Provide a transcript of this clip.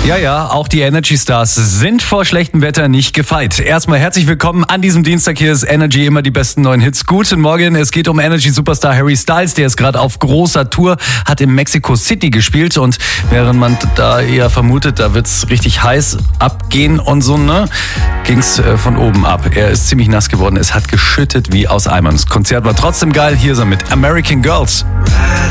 Ja, auch die Energy Stars sind vor schlechtem Wetter nicht gefeit. Erstmal herzlich willkommen an diesem Dienstag. Hier ist Energy, immer die besten neuen Hits. Guten Morgen, es geht um Energy-Superstar Harry Styles. Der ist gerade auf großer Tour, hat in Mexico City gespielt und während man da eher vermutet, da wird's richtig heiß abgehen und so, ne, ging's von oben ab. Er ist ziemlich nass geworden, es hat geschüttet wie aus Eimern. Das Konzert war trotzdem geil. Hier ist er mit American Girls.